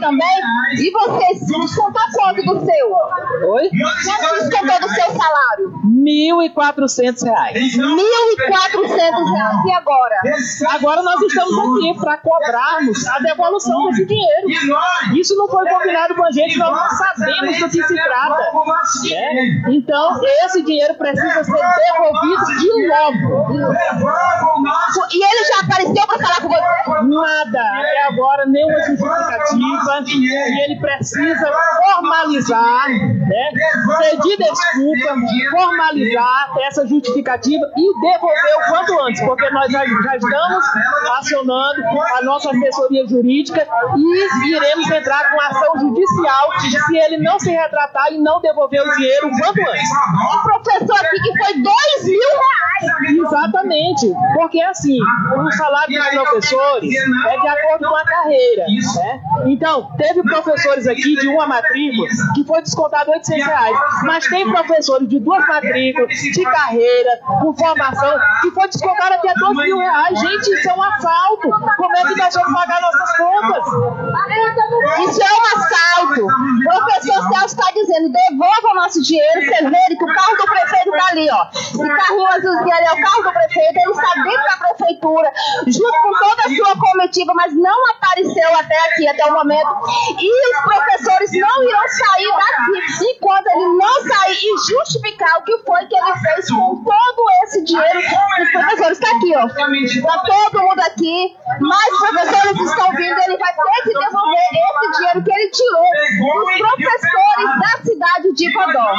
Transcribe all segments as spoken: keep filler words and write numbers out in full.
também? E você descontou quanto do seu? Oi? Quanto descontou do seu salário? mil e quatrocentos reais. mil e quatrocentos reais. E agora? Agora nós estamos aqui para cobrarmos a devolução desse dinheiro. Isso não foi combinado com a gente, nós não sabemos do que se trata. Né? Então, esse dinheiro precisa ser devolvido de logo. E ele já apareceu para falar com você? Nada. Até agora, nenhuma justificativa. E ele precisa formalizar, né? pedir desculpa, formalizar essa justificativa e devolver o quanto antes, porque nós já, já estamos acionando a nossa assessoria jurídica e iremos entrar com ação judicial se ele não se retratar e não devolver o dinheiro o quanto antes. O professor aqui que foi dois mil reais. Exatamente, porque assim, o salário dos professores é de acordo com a carreira, né? Então, teve professores aqui de uma matrícula que foi descontado oitocentos reais, mas tem professores de duas matrículas, de carreira, com formação, que foi descontado até dois mil reais. Gente, isso é um assalto. Como é que nós vamos pagar nossas contas? Isso é um assalto. O professor Celso está dizendo, devolva o nosso dinheiro. Vocês verem que o carro do prefeito está ali, ó. Esse carrinho azulzinho ali é o carro do prefeito, ele está dentro da prefeitura, junto com toda a sua comitiva, mas não apareceu até aqui, até o momento. E os professores não irão sair daqui enquanto ele não sair e justificar o que foi que ele fez com todo esse dinheiro. Os professores estão aqui, ó. Está todo mundo aqui. Mais professores estão vindo, ele vai ter que devolver esse dinheiro que ele tirou dos professores da cidade de Codó.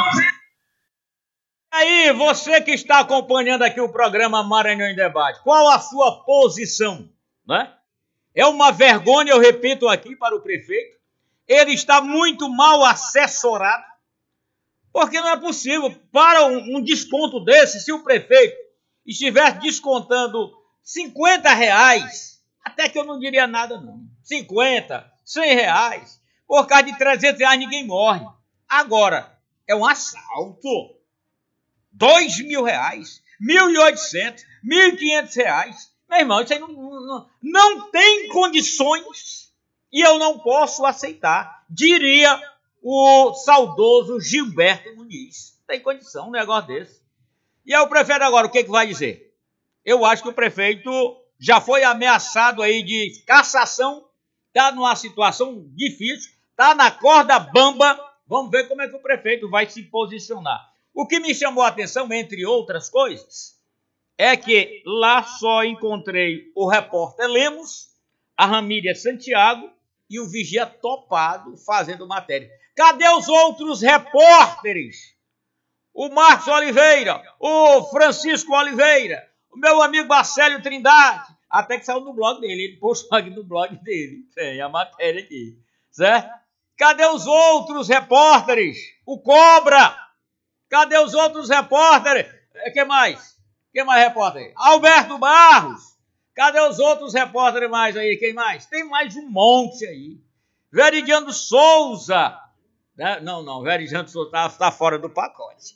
Aí, você que está acompanhando aqui o programa Maranhão em Debate, qual a sua posição? Né? É uma vergonha, eu repito aqui para o prefeito, ele está muito mal assessorado, porque não é possível, para um, um desconto desse, se o prefeito estivesse descontando cinquenta reais, até que eu não diria nada não, cinquenta, cem reais, por causa de trezentos reais ninguém morre. Agora, é um assalto. Dois mil reais, mil e oitocentos, mil e quinhentos reais. Meu irmão, isso aí não, não, não tem condições e eu não posso aceitar, diria o saudoso Gilberto Muniz. Não tem condição um negócio desse. E aí o prefeito agora, o que, que vai dizer? Eu acho que o prefeito já foi ameaçado aí de cassação, está numa situação difícil, está na corda bamba. Vamos ver como é que o prefeito vai se posicionar. O que me chamou a atenção, entre outras coisas, é que lá só encontrei o repórter Lemos, a Ramília Santiago e o Vigia Topado fazendo matéria. Cadê os outros repórteres? O Marcos Oliveira, o Francisco Oliveira, o meu amigo Marcelo Trindade, até que saiu no blog dele, ele postou aqui no blog dele, tem a matéria aqui, certo? Cadê os outros repórteres? O Cobra! Cadê os outros repórteres? Quem mais? Quem mais repórter? Alberto Barros. Cadê os outros repórteres mais aí? Quem mais? Tem mais um monte aí. Veridiano Souza. Não, não, Veridiano Souza está tá fora do pacote.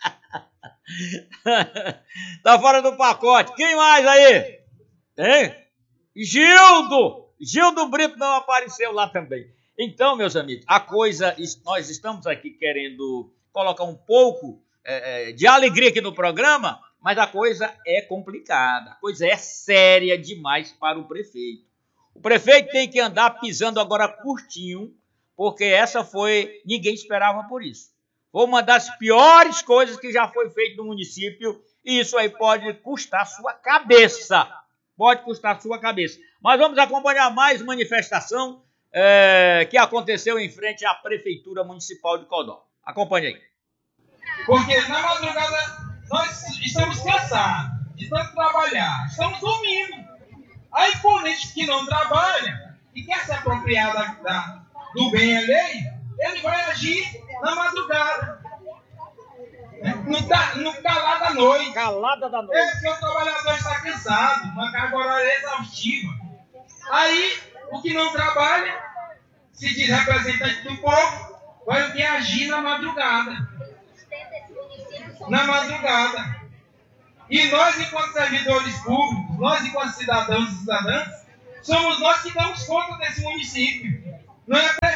Está fora do pacote. Quem mais aí? Hein? Gildo. Gildo Brito não apareceu lá também. Então, meus amigos, a coisa, nós estamos aqui querendo colocar um pouco é, de alegria aqui no programa, mas a coisa é complicada, a coisa é séria demais para o prefeito. O prefeito tem que andar pisando agora curtinho, porque essa foi, ninguém esperava por isso. Foi uma das piores coisas que já foi feito no município, e isso aí pode custar sua cabeça, pode custar sua cabeça. Mas vamos acompanhar mais manifestação é, que aconteceu em frente à Prefeitura Municipal de Codó. Acompanhe aí. Porque na madrugada nós estamos cansados de tanto trabalhar, estamos dormindo. Aí político que não trabalha e quer se apropriar da, da, do bem alheio, ele vai agir na madrugada. No, ta, no calado da noite. Calada da noite. É porque o trabalhador está cansado, uma carga horária exaustiva. Aí, o que não trabalha, se diz representante do povo, vai o que agir na madrugada. Na madrugada. E nós, enquanto servidores públicos, nós, enquanto cidadãos e cidadãs, somos nós que damos conta desse município. Não é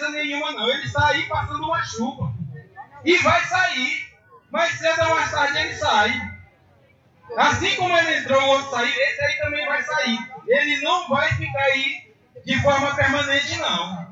coisa nenhuma, não. Ele sai passando uma chuva. E vai sair. Mais cedo ou mais tarde ele sai. Assim como ele entrou, o outro sair, esse aí também vai sair. Ele não vai ficar aí de forma permanente, não.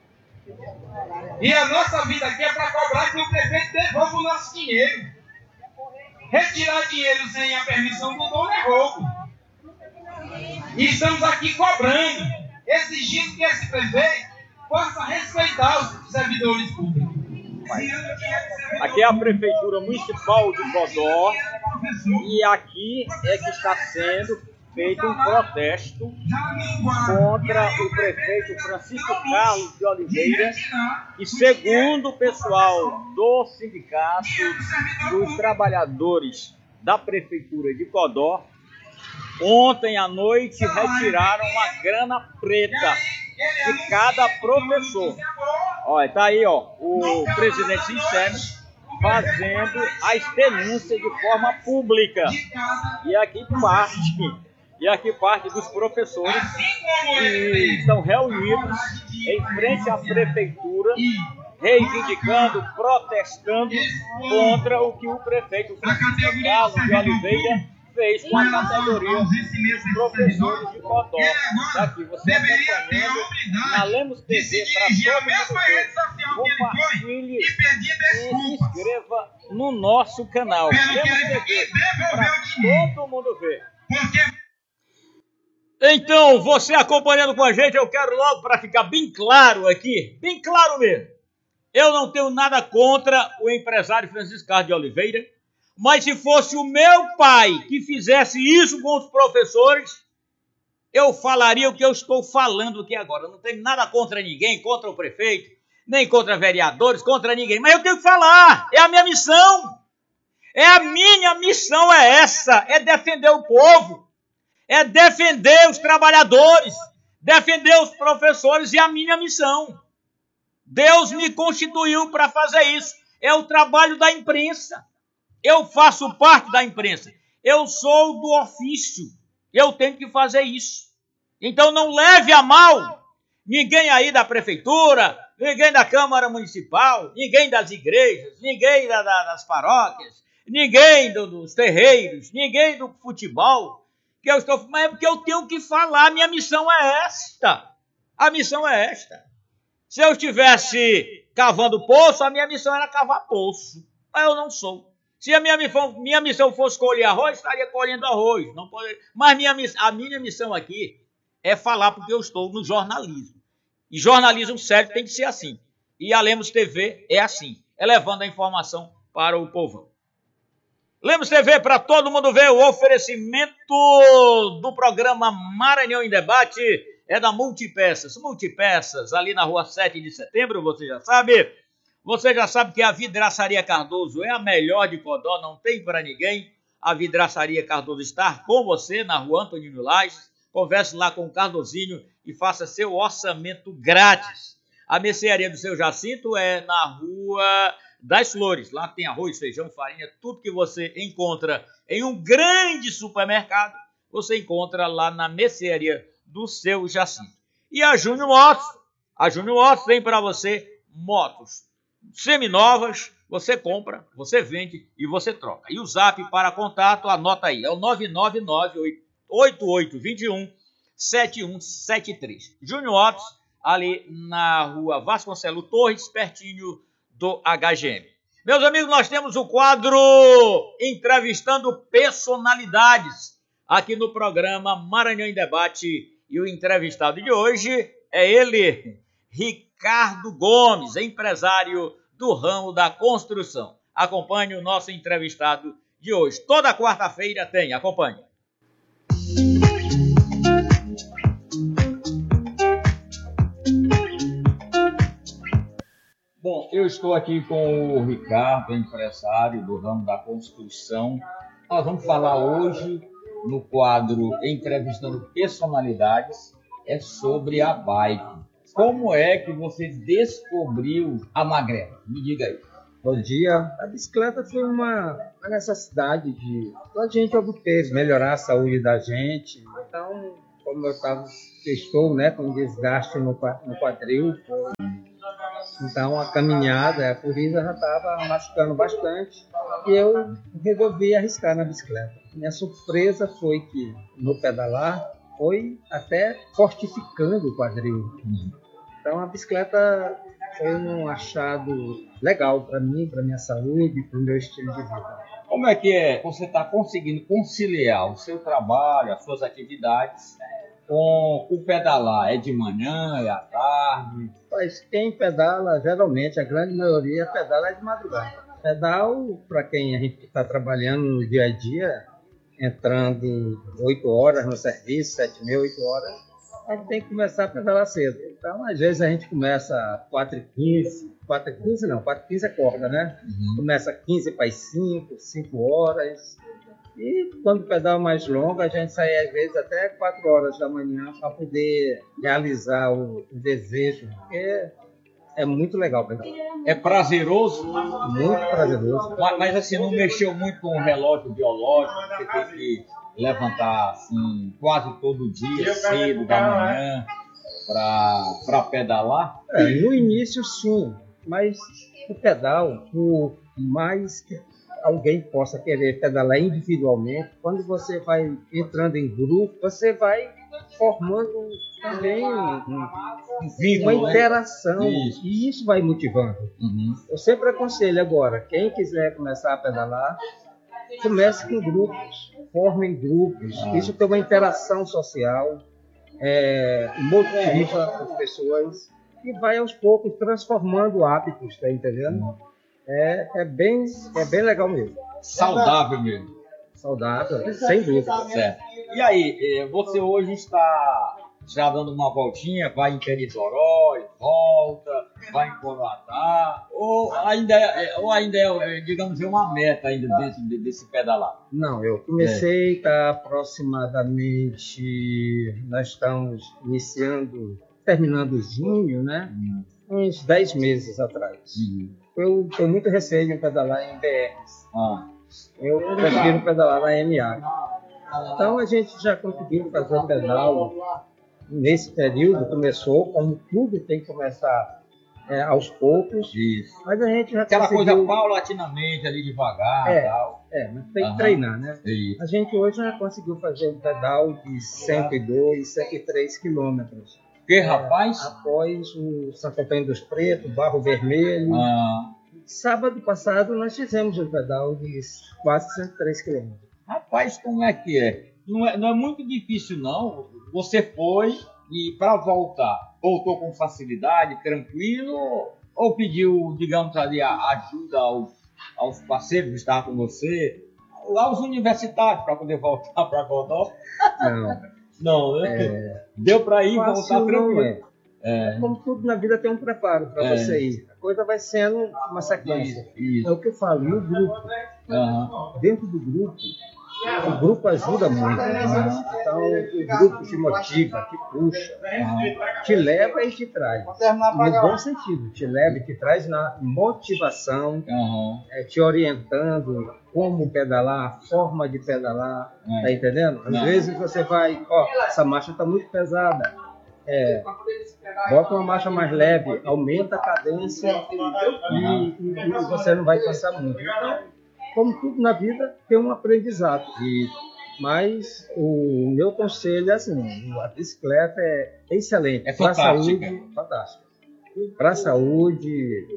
E a nossa vida aqui é para cobrar que o prefeito devolva o nosso dinheiro. Retirar dinheiro sem a permissão do dono é roubo. E estamos aqui cobrando, exigindo que esse prefeito possa respeitar os servidores públicos. Aqui é a Prefeitura Municipal de Codó e aqui é que está sendo feito um protesto contra o prefeito Francisco Carlos de Oliveira e, segundo o pessoal do Sindicato dos Trabalhadores da Prefeitura de Codó, ontem à noite retiraram uma grana preta de cada professor. Olha, tá aí, ó, o presidente Sincero fazendo as denúncias de forma pública. E aqui parte, e aqui parte dos professores que estão reunidos em frente à prefeitura, reivindicando, protestando contra o que o prefeito Francisco Carlos de Oliveira fez com a categoria dos professores de Codó. Daqui você acompanhando na Lemos T V para todo mundo ver. Compartilhe e se inscreva no nosso canal. Lemos T V para todo mundo ver. Então, você acompanhando com a gente, eu quero logo para ficar bem claro aqui, bem claro mesmo. Eu não tenho nada contra o empresário Francisco Carlos de Oliveira. Mas se fosse o meu pai que fizesse isso com os professores, eu falaria o que eu estou falando aqui agora. Eu não tenho nada contra ninguém, contra o prefeito, nem contra vereadores, contra ninguém. Mas eu tenho que falar, é a minha missão. É a minha missão, é essa, é defender o povo, é defender os trabalhadores, defender os professores, e a minha missão. Deus me constituiu para fazer isso. É o trabalho da imprensa. Eu faço parte da imprensa. Eu sou do ofício. Eu tenho que fazer isso. Então não leve a mal ninguém aí da prefeitura, ninguém da Câmara Municipal, ninguém das igrejas, ninguém da, da, das paróquias, ninguém do, dos terreiros, ninguém do futebol. Que eu estou, mas é porque eu tenho que falar. A minha missão é esta. A missão é esta. Se eu estivesse cavando poço, a minha missão era cavar poço. Mas eu não sou. Se a minha missão, minha missão fosse colher arroz, estaria colhendo arroz. Não poderia. Mas minha, a minha missão aqui é falar, porque eu estou no jornalismo. E jornalismo sério tem que ser assim. E a Lemos T V é assim, é levando a informação para o povão. Lemos T V para todo mundo ver. O oferecimento do programa Maranhão em Debate é da Multipeças. Multipeças, ali na rua sete de setembro, você já sabe. Você já sabe que a Vidraçaria Cardoso é a melhor de Codó, não tem para ninguém. A Vidraçaria Cardoso está com você na rua Antônio Lages. Converse lá com o Cardozinho e faça seu orçamento grátis. A mercearia do seu Jacinto é na rua das Flores. Lá tem arroz, feijão, farinha, tudo que você encontra em um grande supermercado, você encontra lá na mercearia do seu Jacinto. E a Júnior Motos. A Júnior Motos tem para você motos seminovas, você compra, você vende e você troca. E o zap para contato, anota aí, é o nove nove nove, oito oito dois um, sete um sete três. Júnior Motos, ali na rua Vasconcelos Torres, pertinho do H G M. Meus amigos, nós temos o quadro Entrevistando Personalidades, aqui no programa Maranhão em Debate. E o entrevistado de hoje é ele, Ricardo Gomes, empresário do ramo da construção. Acompanhe o nosso entrevistado de hoje. Toda quarta-feira tem, acompanhe. Bom, eu estou aqui com o Ricardo, empresário do ramo da construção. Nós vamos falar hoje, no quadro Entrevistando Personalidades, é sobre a bike. Como é que você descobriu a magrela? Me diga aí. Bom dia. A bicicleta foi uma, uma necessidade de a gente obter, melhorar a saúde da gente. Então, como eu estava, estou, né, com desgaste no, no quadril, foi Então a caminhada, a corrida já estava machucando bastante e eu resolvi arriscar na bicicleta. Minha surpresa foi que no pedalar foi até fortificando o quadril. Então a bicicleta foi um achado legal para mim, para minha saúde, para o meu estilo de vida. Como é que é? Você está conseguindo conciliar o seu trabalho, as suas atividades com o pedalar? É de manhã, é à tarde? Mas quem pedala, geralmente, a grande maioria pedala é de madrugada. Pedal, para quem a gente está trabalhando no dia a dia, entrando oito horas no serviço, sete e meia, oito horas, a gente tem que começar a pedalar cedo. Então, às vezes, a gente começa quatro e quinze, quatro e quinze não, quatro e quinze é corda, né? Uhum. Começa quinze para as cinco, cinco horas. E quando o pedal é mais longo, a gente sai às vezes até quatro horas da manhã para poder realizar o, o desejo, porque é muito legal pedalar. É prazeroso? Muito prazeroso. Mas, mas assim, não mexeu muito com o relógio biológico, você tem que levantar assim, quase todo dia, cedo da manhã, para pedalar? É, no início sim, mas o pedal, por mais que alguém possa querer pedalar individualmente, quando você vai entrando em grupo, você vai formando também um, um, uma interação, né? Isso. E isso vai motivando. Uhum. Eu sempre aconselho agora, quem quiser começar a pedalar, comece com grupos, formem grupos, ah. Isso tem uma interação social, é, motiva as pessoas e vai aos poucos transformando hábitos, tá entendendo? Uhum. É, é, bem, é bem legal mesmo. Saudável mesmo. Saudável, sem dúvida. Certo. E aí, você hoje está já dando uma voltinha, vai em Peritoró, volta, vai em Coroatá, ou ainda é, ou ainda é, digamos, é uma meta ainda desse, desse pedalar? Não, eu comecei, está é. aproximadamente, nós estamos iniciando, terminando junho, né? Hum. Uns dez meses atrás. Hum. Eu tenho muito receio em pedalar em B Rs. Ah. Eu prefiro pedalar na M A. Então a gente já conseguiu fazer o pedal nesse período, começou, como tudo tem que começar é, aos poucos. Isso. Mas a gente já Aquela conseguiu... coisa paulatinamente, ali devagar é, e tal. É, mas tem que uhum. treinar, né? Isso. A gente hoje já conseguiu fazer um pedal de cento e dois, cento e três quilômetros. Que, rapaz? É, após o Santo Antônio dos Pretos, Barro Vermelho. Ah. Sábado passado nós fizemos um pedal de quase cento e três quilômetros. Rapaz, como é que é? Não é, não é muito difícil, não. Você foi e para voltar, voltou com facilidade, tranquilo? Ou pediu, digamos ali, a ajuda aos, aos parceiros que estavam com você, aos universitários, para poder voltar para Godó? Não. Não, né? É... Deu para ir e voltar tranquilo. É. É. Como tudo na vida tem um preparo para é. você ir. A coisa vai sendo uma sequência. Isso, isso. É o que eu falo, no grupo. Uhum. Dentro do grupo, o grupo ajuda muito. Uhum. Então, o grupo te motiva, te puxa, uhum. te leva e te traz. No bom sentido, te leva e te traz na motivação, uhum. é, te orientando como pedalar, a forma de pedalar, uhum. tá entendendo? Às uhum. vezes você vai, ó, essa marcha está muito pesada. É, bota uma marcha mais leve, aumenta a cadência e, e, e você não vai passar muito. Então, como tudo na vida, tem um aprendizado. E, mas o meu conselho é assim, a bicicleta é excelente. É para a saúde, fantástica. Para a saúde,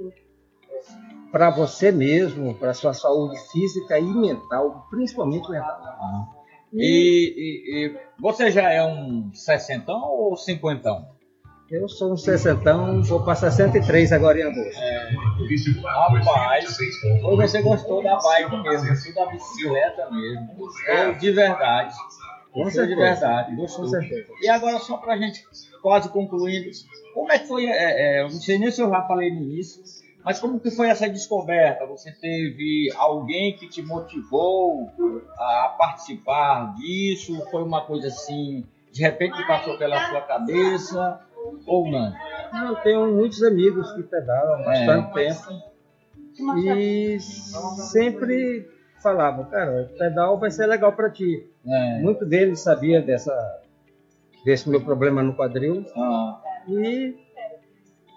para você mesmo, para a sua saúde física e mental, principalmente mental. Ah. E, e, e você já é um sessentão ou cinquentão? Eu sou um sessentão, vou para sessenta e três agora em agosto. É, rapaz, ou você gostou da bike mesmo, gostou da bicicleta mesmo, gostou de verdade. Gostou de verdade, gostou. Com certeza. E agora só para a gente quase concluindo, como é que foi, é, é, não sei nem se eu já falei no início, mas como que foi essa descoberta? Você teve alguém que te motivou a participar disso? Foi uma coisa assim, de repente passou pela sua cabeça ou não? Eu tenho muitos amigos que pedalam há bastante é. tempo e sempre falavam, cara, o pedal vai ser legal para ti. É. Muito deles sabia dessa, desse meu problema no quadril ah. e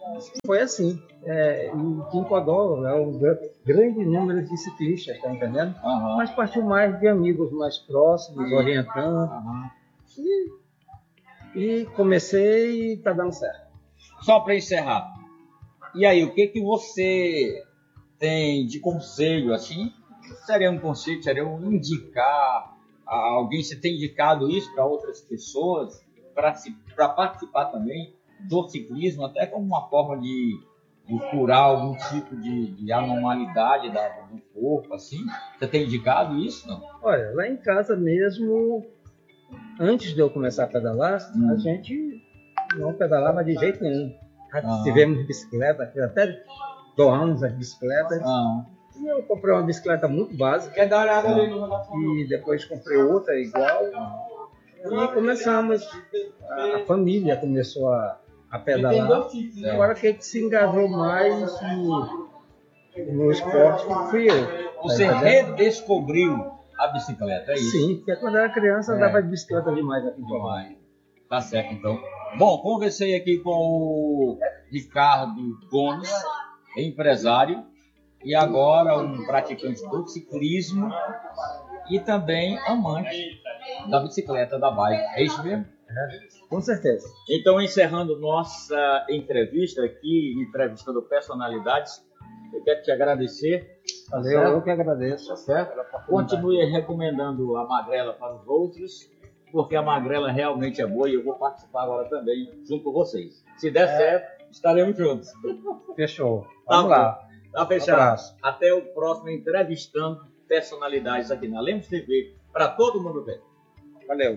Foi assim. É, em Quincodó é um grande número de ciclistas, tá entendendo? Uhum. Mas partiu mais de amigos mais próximos, orientando. Uhum. E, e comecei e tá dando certo. Só para encerrar. E aí, o que que você tem de conselho, assim? Seria um conselho, seria um indicar a alguém, você tem indicado isso para outras pessoas, para participar também do ciclismo, até como uma forma de, de curar algum tipo de, de anormalidade da, do corpo, assim? Você tem indicado isso, não? Olha, lá em casa mesmo, antes de eu começar a pedalar, hum. a gente não pedalava de jeito nenhum. Ah. Tivemos bicicleta, até doamos as bicicletas. Ah. E eu comprei uma bicicleta muito básica. Quer dar uma olhada ali no... E depois comprei outra igual. Ah. E começamos, a, a família começou a, a pedalar. E agora que a gente se engajou mais no, no esporte, fui eu. Você tá redescobriu a bicicleta, é isso? Sim, porque quando eu era criança eu andava é. de bicicleta demais aqui em Goiás. Tá certo, então. Bom, conversei aqui com o Ricardo Gomes, empresário, e agora um praticante do ciclismo e também amante da bicicleta, da bike. É isso mesmo? É, com certeza. Então, encerrando nossa entrevista aqui, entrevistando personalidades, eu quero te agradecer. Valeu, certo? Eu que agradeço. Tá certo? Continue recomendando a Magrela para os outros, porque a Magrela realmente é boa e eu vou participar agora também junto com vocês. Se der é. certo, estaremos juntos. Fechou. Vamos tá lá. Tá fechado. Um Até o próximo Entrevistando Personalidades aqui na Lemos T V, para todo mundo ver. Valeu.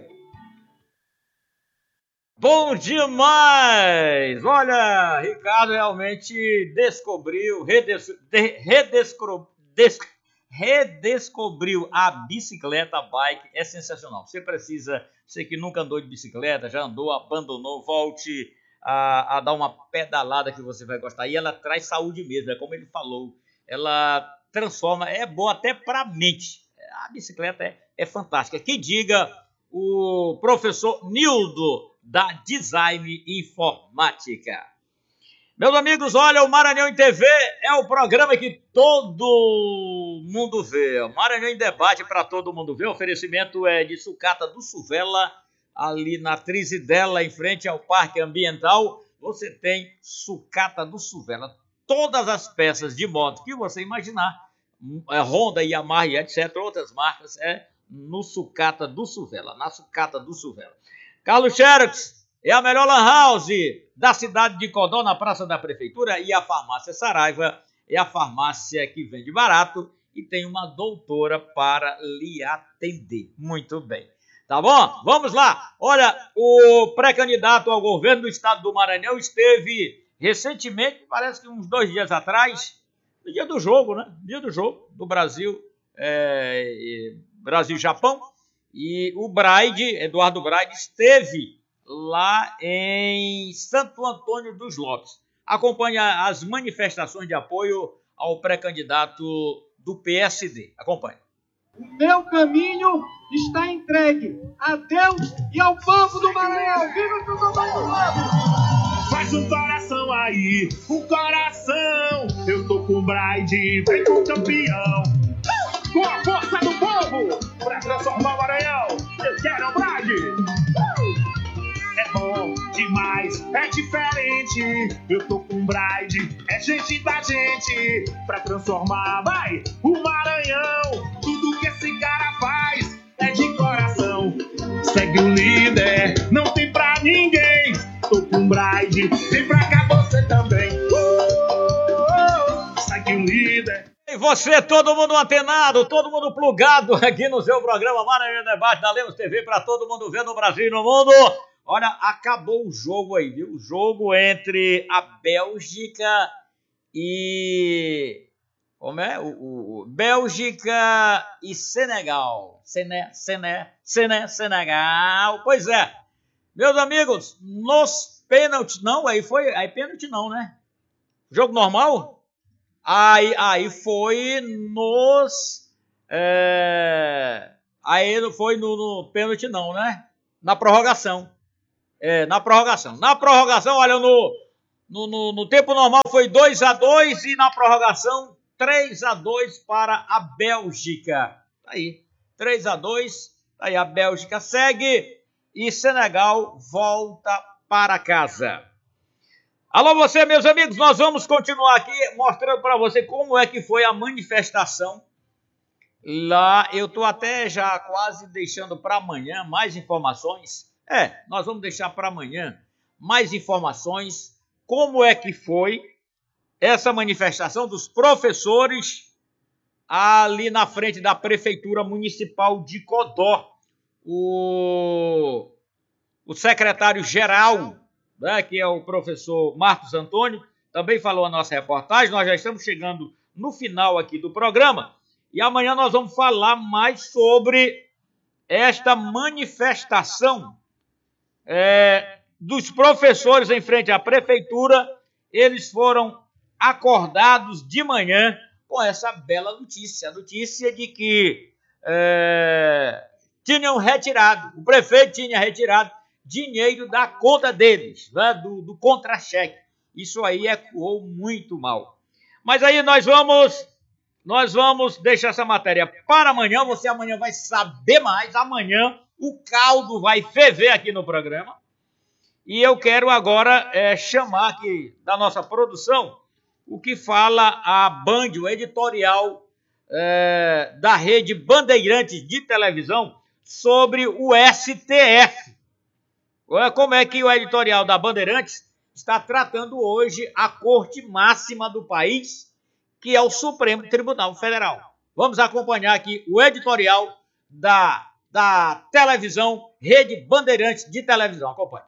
Bom demais! Olha, Ricardo realmente descobriu, redes, de, redescro, des, redescobriu a bicicleta, a bike, é sensacional. Você precisa, você que nunca andou de bicicleta, já andou, abandonou, volte a, a dar uma pedalada que você vai gostar. E ela traz saúde mesmo, é como ele falou, ela transforma, é boa até para a mente. A bicicleta é, é fantástica. Que diga o professor Nildo, da Design Informática. Meus amigos, olha, o Maranhão em T V é o programa que todo mundo vê. O Maranhão em Debate para todo mundo ver. O oferecimento é de Sucata do Suvela, ali na Trizidela, em frente ao Parque Ambiental. Você tem Sucata do Suvela. Todas as peças de moto que você imaginar, é Honda, Yamaha e etcétera, outras marcas, é no Sucata do Suvela, na Sucata do Suvela. Carlos Xerox é a melhor lan house da cidade de Codó, na Praça da Prefeitura, e a farmácia Saraiva é a farmácia que vende barato e tem uma doutora para lhe atender. Muito bem. Tá bom? Vamos lá. Olha, o pré-candidato ao governo do estado do Maranhão esteve recentemente, parece que uns dois dias atrás, no dia do jogo, né? Dia do jogo do Brasil, é, Brasil-Japão. E o Braide, Eduardo Braide, esteve lá em Santo Antônio dos Lopes. Acompanha as manifestações de apoio ao pré-candidato do P S D. Acompanhe. O meu caminho está entregue a Deus e ao povo do Maranhão. Viva o Santo Antônio dos Lopes! Faz um coração aí, um coração. Eu tô com o Braide, vem com o campeão. Com a força do povo, pra transformar o Maranhão, eu quero o Braide. É bom demais, é diferente. Eu tô com o Braide, é gente da gente. Pra transformar, vai, o Maranhão. Tudo que esse cara faz é de coração. Segue o líder, não tem pra ninguém. Tô com o Braide, vem pra cá você também. Uh, segue o líder. E você, todo mundo antenado, todo mundo plugado aqui no seu programa Maranhão Debate da Lemos T V para todo mundo ver no Brasil e no mundo. Olha, acabou o jogo aí, viu? O jogo entre a Bélgica e... Como é? O, o, o Bélgica e Senegal. Sene, Sene, Sene, Senegal. Pois é. Meus amigos, nos pênaltis... Não, aí foi... Aí pênalti não, né? Jogo normal? Aí, aí foi nos... É, aí não foi no, no pênalti não, né? Na prorrogação. É, na prorrogação. Na prorrogação, olha, no, no, no, no tempo normal foi dois a dois e na prorrogação três a dois para a Bélgica. Aí, três a dois, aí a Bélgica segue e Senegal volta para casa. Alô você, meus amigos, nós vamos continuar aqui mostrando para você como é que foi a manifestação. Lá, eu estou até já quase deixando para amanhã mais informações. É, nós vamos deixar para amanhã mais informações, como é que foi essa manifestação dos professores ali na frente da Prefeitura Municipal de Codó. O, o secretário-geral, né, que é o professor Marcos Antônio, também falou a nossa reportagem. Nós já estamos chegando no final aqui do programa e amanhã nós vamos falar mais sobre esta manifestação é, dos professores em frente à Prefeitura. Eles foram acordados de manhã com essa bela notícia, a notícia de que é, tinham retirado, o prefeito tinha retirado dinheiro da conta deles, né, do, do contra-cheque. Isso aí ecoou muito mal. Mas aí nós vamos, nós vamos deixar essa matéria para amanhã, você amanhã vai saber mais, amanhã o caldo vai ferver aqui no programa. E eu quero agora é, chamar aqui da nossa produção o que fala a Band, o editorial é, da Rede Bandeirantes de televisão sobre o S T F. Como é que o editorial da Bandeirantes está tratando hoje a Corte Máxima do país, que é o Supremo Tribunal Federal. Vamos acompanhar aqui o editorial da, da televisão, Rede Bandeirantes de televisão. Acompanhe.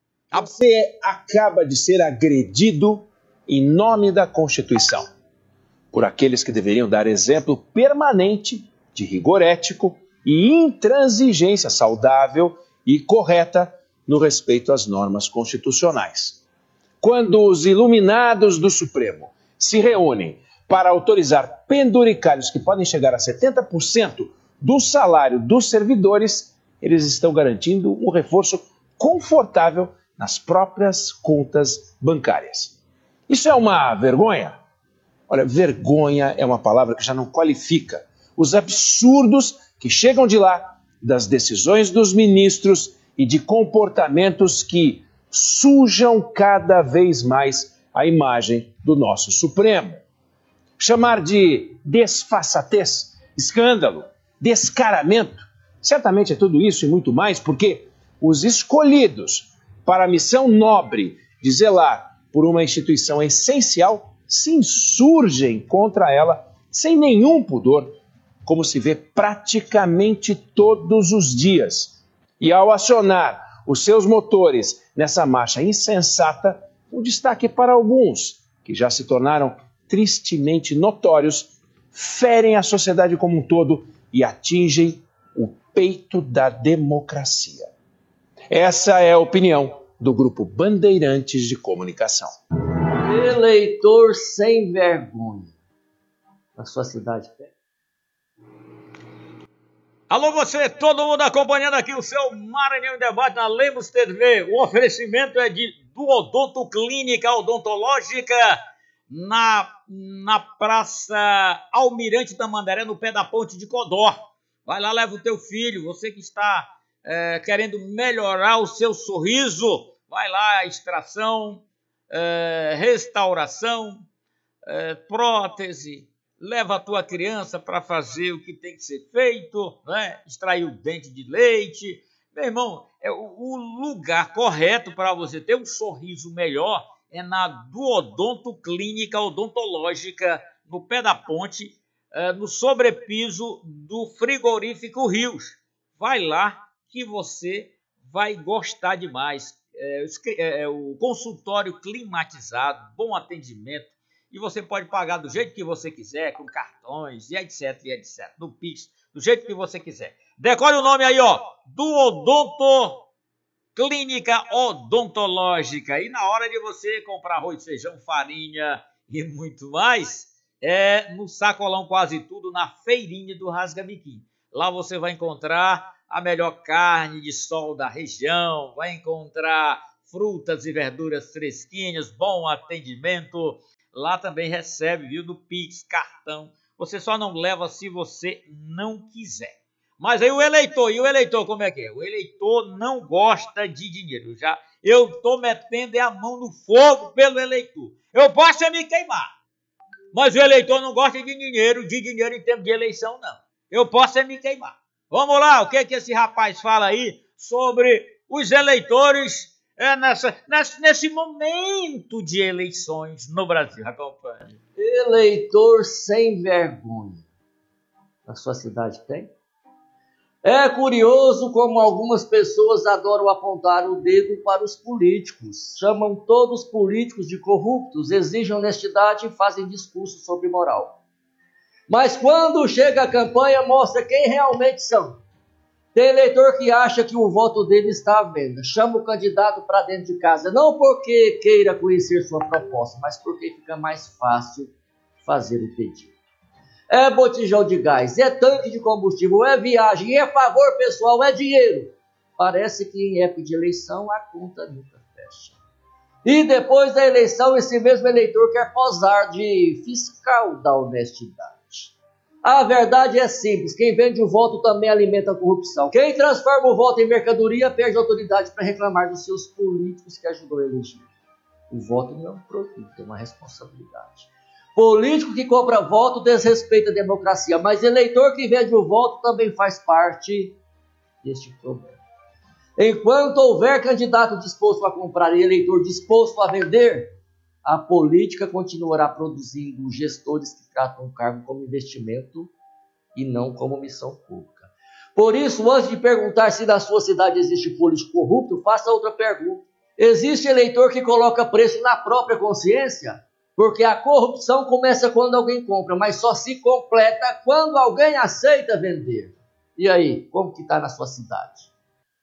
Você acaba de ser agredido em nome da Constituição, por aqueles que deveriam dar exemplo permanente de rigor ético e intransigência saudável e correta no respeito às normas constitucionais. Quando os iluminados do Supremo se reúnem para autorizar penduricalhos que podem chegar a setenta por cento do salário dos servidores, eles estão garantindo um reforço confortável nas próprias contas bancárias. Isso é uma vergonha? Olha, vergonha é uma palavra que já não qualifica os absurdos que chegam de lá, das decisões dos ministros e de comportamentos que sujam cada vez mais a imagem do nosso Supremo. Chamar de desfaçatez, escândalo, descaramento, certamente é tudo isso e muito mais, porque os escolhidos para a missão nobre de zelar por uma instituição essencial se insurgem contra ela sem nenhum pudor, como se vê praticamente todos os dias. E ao acionar os seus motores nessa marcha insensata, um destaque para alguns, que já se tornaram tristemente notórios, ferem a sociedade como um todo e atingem o peito da democracia. Essa é a opinião do Grupo Bandeirantes de Comunicação. Eleitor sem vergonha. Na sua cidade, Pé. Alô você, todo mundo acompanhando aqui o seu Maranhão em Debate na Lemos T V. O oferecimento é de do Odonto Clínica Odontológica na, na Praça Almirante Tamandaré, no pé da ponte de Codó. Vai lá, leva o teu filho, você que está é, querendo melhorar o seu sorriso, vai lá, extração, é, restauração, é, prótese. Leva a tua criança para fazer o que tem que ser feito, né? Extrair o dente de leite. Meu irmão, é o, o lugar correto para você ter um sorriso melhor é na Duodonto Clínica Odontológica, no pé da ponte, é, no sobrepiso do frigorífico Rios. Vai lá que você vai gostar demais. É, é, o consultório climatizado, bom atendimento. E você pode pagar do jeito que você quiser, com cartões e etc, e etc. No Pix, do jeito que você quiser. Decore o nome aí, ó. Duodonto Clínica Odontológica. E na hora de você comprar arroz, feijão, farinha e muito mais, é no Sacolão Quase Tudo, na feirinha do Rasga-Biquinho. Lá você vai encontrar a melhor carne de sol da região, vai encontrar frutas e verduras fresquinhas, bom atendimento. Lá também recebe, viu, do Pix, cartão. Você só não leva se você não quiser. Mas aí o eleitor, e o eleitor como é que é? O eleitor não gosta de dinheiro. Já eu tô metendo a mão no fogo pelo eleitor. Eu posso é me queimar. Mas o eleitor não gosta de dinheiro, de dinheiro em tempo de eleição, não. Eu posso é me queimar. Vamos lá, o que é que esse rapaz fala aí sobre os eleitores é, nessa, nessa, nesse momento de eleições no Brasil? Acompanhe. Eleitor sem vergonha. A sua cidade tem? É curioso como algumas pessoas adoram apontar o dedo para os políticos. Chamam todos os políticos de corruptos, exigem honestidade e fazem discursos sobre moral. Mas quando chega a campanha, mostra quem realmente são. Tem eleitor que acha que o voto dele está à venda. Chama o candidato para dentro de casa, não porque queira conhecer sua proposta, mas porque fica mais fácil fazer o pedido. É botijão de gás, é tanque de combustível, é viagem, é favor pessoal, é dinheiro. Parece que em época de eleição a conta nunca fecha. E depois da eleição, esse mesmo eleitor quer posar de fiscal da honestidade. A verdade é simples, quem vende o voto também alimenta a corrupção. Quem transforma o voto em mercadoria perde autoridade para reclamar dos seus políticos que ajudou a eleger. O voto não é um produto, é uma responsabilidade. Político que compra voto desrespeita a democracia, mas eleitor que vende o voto também faz parte deste problema. Enquanto houver candidato disposto a comprar e eleitor disposto a vender, a política continuará produzindo gestores que tratam o cargo como investimento e não como missão pública. Por isso, antes de perguntar se na sua cidade existe político corrupto, faça outra pergunta. Existe eleitor que coloca preço na própria consciência? Porque a corrupção começa quando alguém compra, mas só se completa quando alguém aceita vender. E aí, como que está na sua cidade?